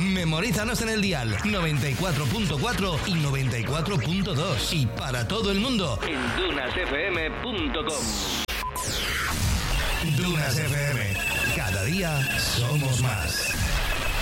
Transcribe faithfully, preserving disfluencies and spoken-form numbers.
Memorízanos en el dial noventa y cuatro punto cuatro y noventa y cuatro punto dos. Y para todo el mundo en dunas f m punto com. Dunas F M. Cada día somos más.